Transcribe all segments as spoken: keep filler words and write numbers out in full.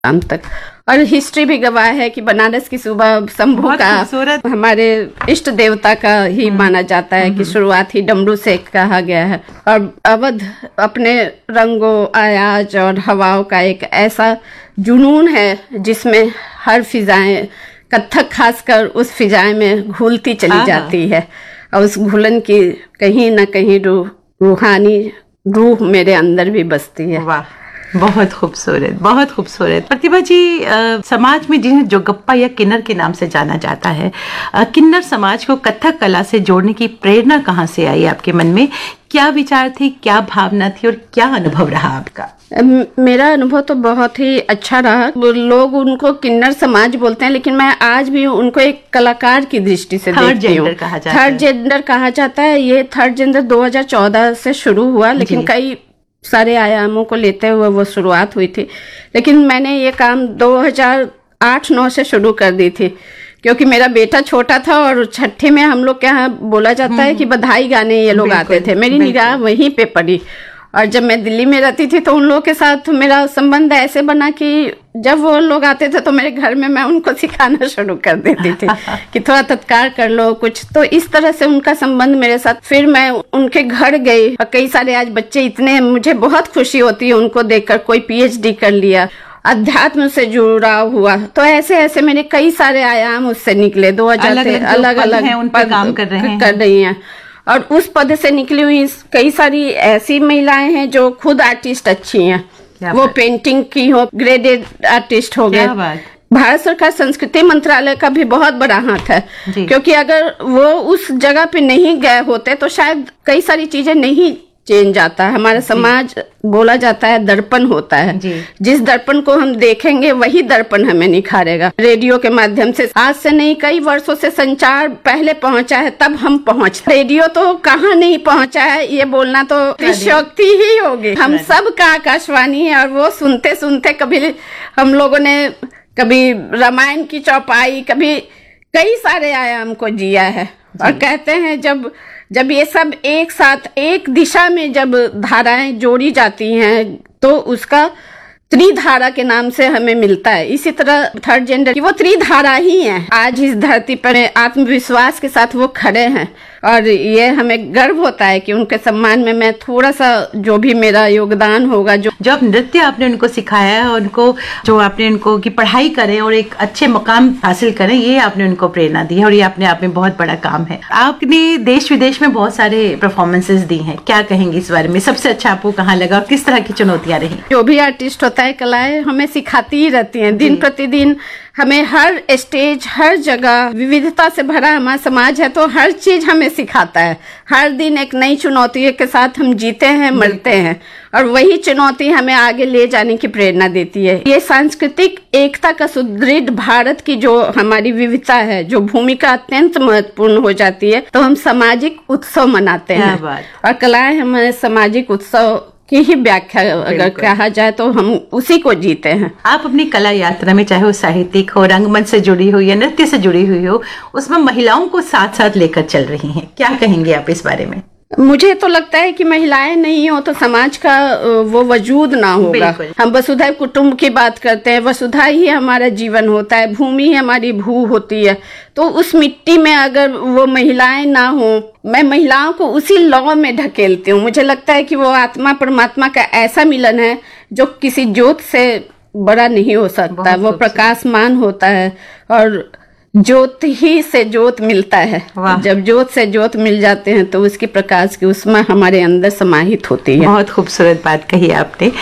शाम तक। और हिस्ट्री भी गवाह है कि बनारस की सुबह शंभू का हमारे इष्ट देवता का ही माना जाता है कि शुरुआत ही डमरू से कहा गया है। और अवध अपने रंगों, आयाज और हवाओं का एक ऐसा जुनून है जिसमें हर फिजाएं, कथक खासकर उस फिजाएं में घुलती चली जाती है और उस घुलन की कहीं ना कहीं रूह रूहानी रूह मेरे अंदर भी बसती है। वाह, बहुत खूबसूरत, बहुत खूबसूरत। प्रतिभा जी, आ, समाज में जिन्हें जोगप्पा या किन्नर के नाम से जाना जाता है, आ, किन्नर समाज को कथक कला से जोड़ने की प्रेरणा कहाँ से आई आपके मन में? क्या विचार थे, क्या भावना थी और क्या अनुभव रहा आपका? मेरा अनुभव तो बहुत ही अच्छा रहा। लोग उनको किन्नर समाज बोलते हैं, लेकिन मैं आज भी उनको एक कलाकार की दृष्टि से देखती हूँ। थर्ड जेंडर कहा जाता है। ये थर्ड जेंडर दो हज़ार चौदह से शुरू हुआ, लेकिन कई सारे आयामों को लेते हुए वो शुरुआत हुई थी। लेकिन मैंने ये काम दो हज़ार आठ नौ से शुरू कर दी थी, क्योंकि मेरा बेटा छोटा था और छठे में हम लोग के यहाँ बोला जाता है कि बधाई गाने ये लोग आते थे। मेरी निगाह वहीं पे पड़ी। और जब मैं दिल्ली में रहती थी तो उन लोगों के साथ मेरा संबंध ऐसे बना कि जब वो लोग आते थे तो मेरे घर में मैं उनको सिखाना शुरू कर देती थी कि थोड़ा तत्कार कर लो कुछ। तो इस तरह से उनका संबंध मेरे साथ। फिर मैं उनके घर गई और कई सारे आज बच्चे इतने, मुझे बहुत खुशी होती है उनको देखकर। कोई पीएचडी कर लिया, अध्यात्म से जुड़ाव हुआ। तो ऐसे ऐसे मेरे कई सारे आयाम उससे निकले। दो हजार से अलग अलग उन पर काम कर रहे हैं कर रही हैं। और उस पद से निकली हुई कई सारी ऐसी महिलाएं हैं जो खुद आर्टिस्ट अच्छी हैं। वो पेंटिंग की हो, ग्रेडेड आर्टिस्ट हो गए। भारत सरकार संस्कृति मंत्रालय का भी बहुत बड़ा हाथ है, क्योंकि अगर वो उस जगह पे नहीं गए होते तो शायद कई सारी चीजें नहीं चेंज आता है। हमारा समाज, बोला जाता है, दर्पण होता है। जिस दर्पण को हम देखेंगे वही दर्पण हमें निखारेगा। रेडियो के माध्यम से आज से नहीं, कई वर्षों से संचार पहले पहुंचा है, तब हम पहुंच। रेडियो तो कहाँ नहीं पहुंचा है, ये बोलना तो अतिशयोक्ति ही होगी। हम सब का आकाशवाणी है और वो सुनते सुनते कभी हम लोगों ने कभी रामायण की चौपाई, कभी कई सारे आयाम को जिया है। और कहते हैं जब जब ये सब एक साथ एक दिशा में जब धाराएं जोड़ी जाती हैं तो उसका त्रिधारा के नाम से हमें मिलता है। इसी तरह थर्ड जेंडर की वो त्रिधारा ही है। आज इस धरती पर आत्मविश्वास के साथ वो खड़े हैं और ये हमें गर्व होता है कि उनके सम्मान में मैं थोड़ा सा जो भी मेरा योगदान होगा। जो जो नृत्य आपने उनको सिखाया है, उनको जो आपने उनको की पढ़ाई करें और एक अच्छे मकाम हासिल करें, ये आपने उनको प्रेरणा दी है और ये अपने आप में बहुत बड़ा काम है। आपने देश विदेश में बहुत सारे परफॉर्मेंसेस दी हैं, क्या कहेंगे इस बारे में? सबसे अच्छा आपको कहाँ लगा और किस तरह की चुनौतियां रही? जो भी आर्टिस्ट होता है, कलाएं हमें सिखाती ही रहती हैं। दिन प्रतिदिन हमें हर स्टेज, हर जगह विविधता से भरा हमारा समाज है, तो हर चीज हमें सिखाता है। हर दिन एक नई चुनौती के साथ हम जीते हैं, मरते हैं, और वही चुनौती हमें आगे ले जाने की प्रेरणा देती है। ये सांस्कृतिक एकता का सुदृढ़ भारत की जो हमारी विविधता है, जो भूमिका अत्यंत महत्वपूर्ण हो जाती है, तो हम सामाजिक उत्सव मनाते हैं। और कलाएं हमारे सामाजिक उत्सव की ही व्याख्या अगर कहा जाए तो हम उसी को जीते हैं। आप अपनी कला यात्रा में, चाहे वो साहित्यिक हो, रंगमंच से जुड़ी हुई या नृत्य से जुड़ी हुई हो, उसमें महिलाओं को साथ साथ लेकर चल रही हैं, क्या कहेंगे आप इस बारे में? मुझे तो लगता है कि महिलाएं नहीं हो तो समाज का वो वजूद ना होगा। हम वसुधैव कुटुंब की बात करते हैं, वसुधा ही हमारा जीवन होता है, भूमि ही हमारी भू होती है। तो उस मिट्टी में अगर वो महिलाएं ना हो, मैं महिलाओं को उसी लौ में ढकेलती हूँ। मुझे लगता है कि वो आत्मा परमात्मा का ऐसा मिलन है जो किसी ज्योत से बड़ा नहीं हो सकता। वो प्रकाशमान होता है और ज्योत ही से ज्योत मिलता है। जब ज्योत से ज्योत मिल जाते हैं तो उसकी प्रकाश की उसमें हमारे अंदर समाहित होती है। बहुत खूबसूरत बात कही आपने।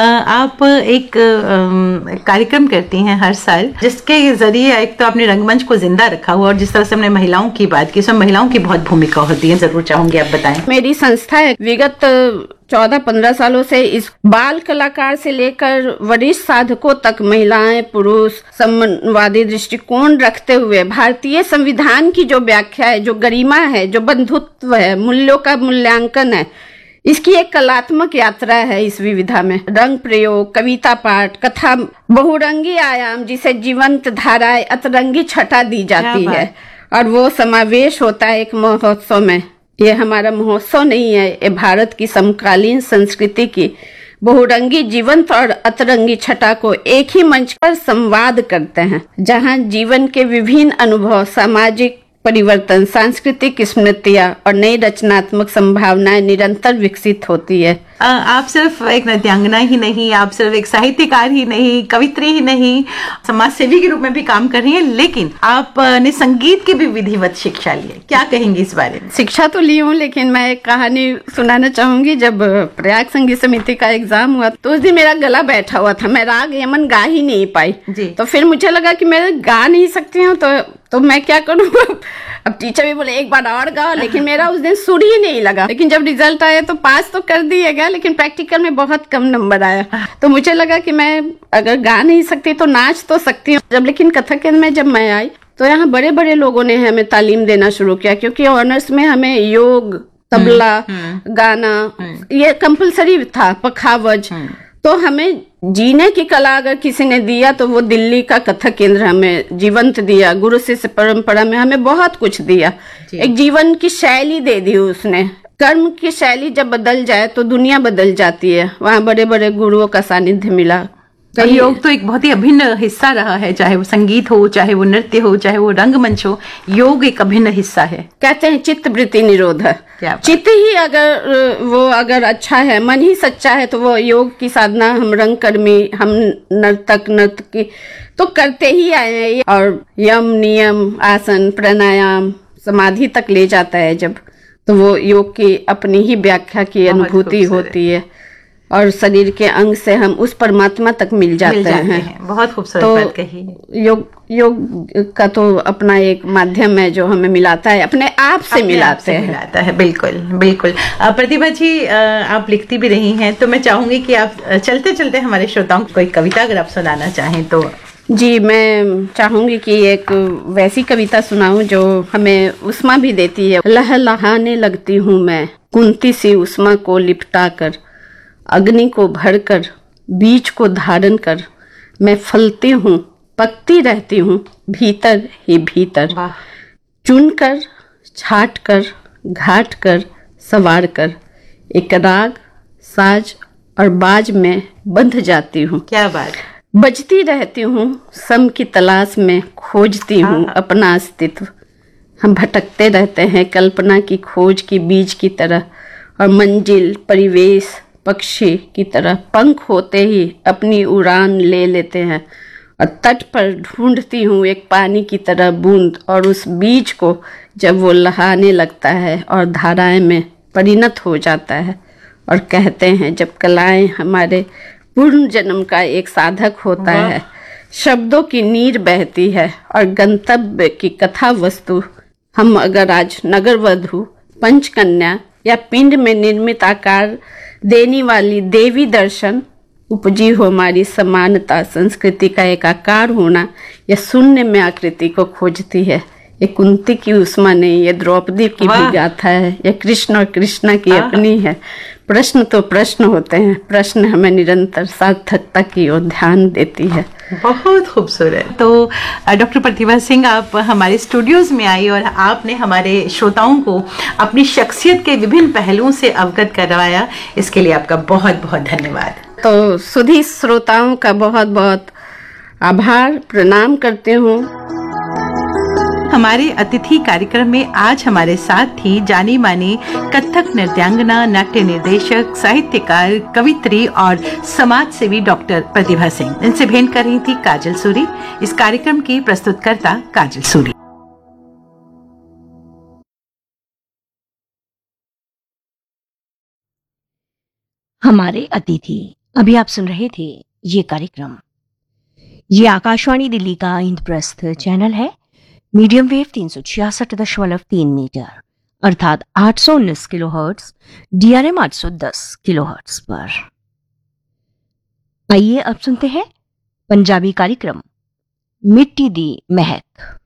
आप एक कार्यक्रम करती हैं हर साल, जिसके जरिए एक तो आपने रंगमंच को जिंदा रखा हुआ और जिस तरह से हमने महिलाओं की बात की, उसमें महिलाओं की बहुत भूमिका होती है। जरूर चाहूंगी आप बताएं। मेरी संस्था है, विगत चौदह पंद्रह सालों से इस बाल कलाकार से लेकर वरिष्ठ साधकों तक महिलाएं पुरुष सम्मानवादी दृष्टिकोण रखते हुए भारतीय संविधान की जो व्याख्या है, जो गरिमा है, जो बंधुत्व है, मूल्यों का मूल्यांकन है, इसकी एक कलात्मक यात्रा है। इस विविधा में रंग प्रयोग, कविता पाठ, कथा, बहुरंगी आयाम, जिसे जीवंत धाराएं, अतरंगी छटा दी जाती है और वो समावेश होता है एक महोत्सव में। ये हमारा महोत्सव नहीं है, ये भारत की समकालीन संस्कृति की बहुरंगी जीवंत और अतरंगी छटा को एक ही मंच पर संवाद करते हैं, जहां जीवन के विभिन्न अनुभव, सामाजिक परिवर्तन, सांस्कृतिक स्मृतियां और नई रचनात्मक संभावनाएं निरंतर विकसित होती है। आ, आप सिर्फ एक नृत्यांगना ही नहीं, आप सिर्फ एक साहित्यकार ही नहीं, कवित्री ही नहीं, समाज सेवी के रूप में भी काम कर रही हैं, लेकिन आपने संगीत की भी विधिवत शिक्षा ली है। क्या कहेंगी इस बारे में? शिक्षा तो ली हूँ, लेकिन मैं एक कहानी सुनाना चाहूंगी। जब प्रयाग संगीत समिति का एग्जाम हुआ तो उस दिन मेरा गला बैठा हुआ था, मैं राग यमन गा ही नहीं पाई जी। तो फिर मुझे लगा कि मैं गा नहीं सकती हूँ, तो तो मैं क्या करूँ। अब टीचर भी बोले एक बार और गाओ, लेकिन मेरा उस दिन सुर ही नहीं लगा। लेकिन जब रिजल्ट आया तो पास तो कर दिया गया, लेकिन प्रैक्टिकल में बहुत कम नंबर आया। तो मुझे लगा कि मैं अगर गा नहीं सकती तो नाच तो सकती हूँ। जब लेकिन कथक में जब मैं आई तो यहाँ बड़े बड़े लोगों ने हमें तालीम देना शुरू किया, क्योंकि ऑनर्स में हमें योग, तबला, गाना ये कंपलसरी था, पखावज। तो हमें जीने की कला अगर किसी ने दिया तो वो दिल्ली का कथक केंद्र हमें जीवंत दिया। गुरु शिष्य परंपरा में हमें बहुत कुछ दिया, एक जीवन की शैली दे दी उसने। कर्म की शैली जब बदल जाए तो दुनिया बदल जाती है। वहाँ बड़े बड़े गुरुओं का सानिध्य मिला। तो योग तो एक बहुत ही अभिन्न हिस्सा रहा है, चाहे वो संगीत हो, चाहे वो नृत्य हो, चाहे वो रंगमंच हो, योग एक अभिन्न हिस्सा है। कहते हैं चित्त वृत्ति निरोध है। चित्त ही अगर वो अगर अच्छा है, मन ही सच्चा है, तो वो योग की साधना हम रंगकर्मी, हम नर्तक नर्तकी तो करते ही आए हैं। और यम, नियम, आसन, प्राणायाम, समाधि तक ले जाता है जब, तो वो योग की अपनी ही व्याख्या की अनुभूति होती है और शरीर के अंग से हम उस परमात्मा तक मिल जाते, मिल जाते हैं।, हैं। बहुत खूबसूरत तो बात कही है। योग योग का तो अपना एक माध्यम है जो हमें मिलाता है, अपने आप से मिलाते हैं, मिलाता है। बिल्कुल बिल्कुल। प्रतिभा जी, आप लिखती भी रही हैं, तो मैं चाहूंगी कि आप चलते चलते हमारे श्रोताओं को कोई कविता अगर आप सुनाना चाहें तो। जी, मैं चाहूंगी कि एक वैसी कविता सुनाऊं जो हमें उष्मा भी देती है। लहलहाने लगती हूँ मैं, कुंती सी उष्मा को लिपटा कर, अग्नि को भरकर, बीज को धारण कर, मैं फलती हूँ, पकती रहती हूँ, भीतर ही भीतर, चुन कर, छाट कर, घाट कर, सवार कर, एक राग, साज और बाज में बंध जाती हूँ। क्या बात। बजती रहती हूँ, सम की तलाश में खोजती हूँ अपना अस्तित्व। हम भटकते रहते हैं कल्पना की खोज की बीज की तरह, और मंजिल, परिवेश, पक्षी की तरह पंख होते ही अपनी उड़ान ले लेते हैं। और तट पर ढूंढती हूँ एक पानी की तरह बूंद, और उस बीज को जब वो लहाने लगता है और धाराएं में परिणत हो जाता है। और कहते हैं जब कलाएं हमारे पूर्ण जन्म का एक साधक होता है, शब्दों की नीर बहती है और गंतव्य की कथा वस्तु। हम अगर आज नगर वधु, पंचकन्या या पिंड में निर्मित आकार देने वाली देवी दर्शन उपजी हो हमारी समानता, संस्कृति का एक आकार होना, या शून्य में आकृति को खोजती है। ये कुंती की उष्मा नहीं, ये द्रौपदी की भी गाथा है, ये कृष्ण और कृष्णा की अपनी है। प्रश्न तो प्रश्न होते हैं, प्रश्न हमें निरंतर सार्थकता की ओर ध्यान देती है। बहुत खूबसूरत। तो डॉक्टर प्रतिभा सिंह, आप हमारे स्टूडियोज में आई और आपने हमारे श्रोताओं को अपनी शख्सियत के विभिन्न पहलुओं से अवगत करवाया, इसके लिए आपका बहुत बहुत धन्यवाद। तो सुधी श्रोताओं का बहुत बहुत आभार, प्रणाम करते हूँ। हमारे अतिथि कार्यक्रम में आज हमारे साथ थी जानी मानी कथक नृत्यांगना, नाट्य निर्देशक, साहित्यकार, कवित्री और समाज सेवी डॉक्टर प्रतिभा सिंह। इनसे भेंट कर रही थी काजल सूरी। इस कार्यक्रम की प्रस्तुतकर्ता काजल सूरी। हमारे अतिथि। अभी आप सुन रहे थे ये कार्यक्रम। ये आकाशवाणी दिल्ली का इंद्रप्रस्थ चैनल है, मीडियम वेव तीन सौ छियासठ दशमलव तीन मीटर अर्थात आठ सौ उन्नीस किलो हर्ट्ज, डीआरएम आठ सौ दस किलो हर्ट्ज पर। आइए अब सुनते हैं पंजाबी कार्यक्रम मिट्टी दी महक।